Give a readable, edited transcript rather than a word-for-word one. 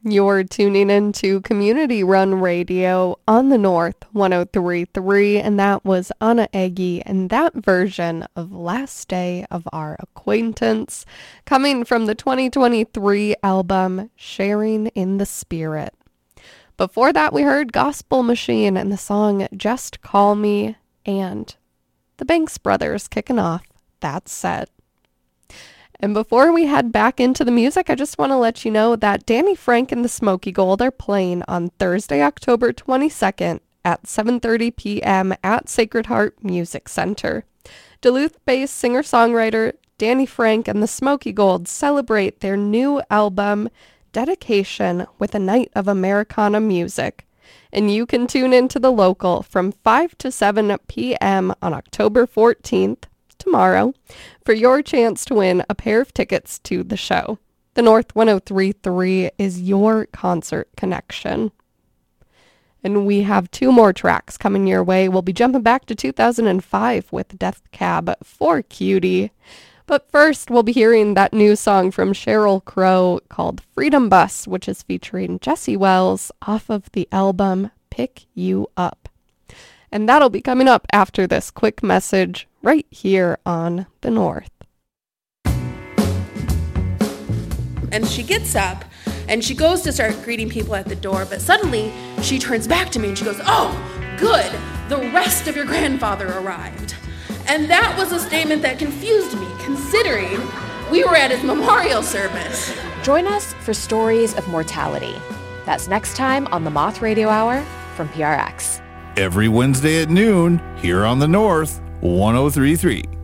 You're tuning into Community Run Radio on the North 103.3, and that was Anna Eggy and that version of Last Day of Our Acquaintance, coming from the 2023 album Sharing in the Spirit. Before that, we heard Gospel Machine and the song Just Call Me, and the Banks Brothers kicking off that set. And before we head back into the music, I just want to let you know that Danny Frank and the Smoky Gold are playing on Thursday, October 22nd at 7:30 p.m. at Sacred Heart Music Center. Duluth-based singer-songwriter Danny Frank and the Smoky Gold celebrate their new album, Dedication, with a night of Americana music. And you can tune into the local from 5 to 7 p.m. on October 14th, tomorrow, for your chance to win a pair of tickets to the show. The North 103.3 is your concert connection. And we have 2 more tracks coming your way. We'll be jumping back to 2005 with Death Cab for Cutie. But first, we'll be hearing that new song from Sheryl Crow called Freedom Bus, which is featuring Jesse Wells off of the album Pick You Up. And that'll be coming up after this quick message right here on The North. And she gets up and she goes to start greeting people at the door, but suddenly she turns back to me and she goes, "Oh, good, the rest of your grandfather arrived." And that was a statement that confused me, considering we were at his memorial service. Join us for Stories of Mortality. That's next time on the Moth Radio Hour from PRX. Every Wednesday at noon, here on the North 103.3.